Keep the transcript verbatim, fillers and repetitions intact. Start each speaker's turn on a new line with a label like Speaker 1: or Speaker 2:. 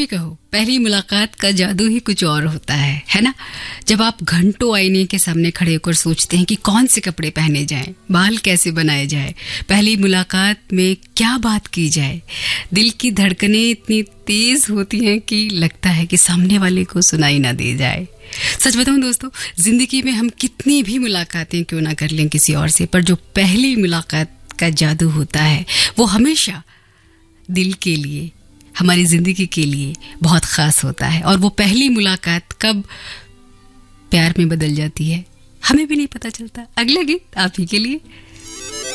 Speaker 1: भी कहो, पहली मुलाकात का जादू ही कुछ और होता है, है ना? जब आप घंटों आईने के सामने खड़े होकर सोचते हैं कि कौन से कपड़े पहने जाएं, बाल कैसे बनाए जाए, पहली मुलाकात में क्या बात की जाए, दिल की धड़कनें इतनी तेज होती हैं कि लगता है कि सामने वाले को सुनाई ना दे जाए। सच बताऊं दोस्तों, जिंदगी में हम कितनी भी मुलाकातें क्यों ना कर लें किसी और से, पर जो पहली मुलाकात का जादू होता है वो हमेशा दिल के लिए, हमारी जिंदगी के लिए बहुत खास होता है। और वो पहली मुलाकात कब प्यार में बदल जाती है हमें भी नहीं पता चलता। अगला गीत आप ही के लिए।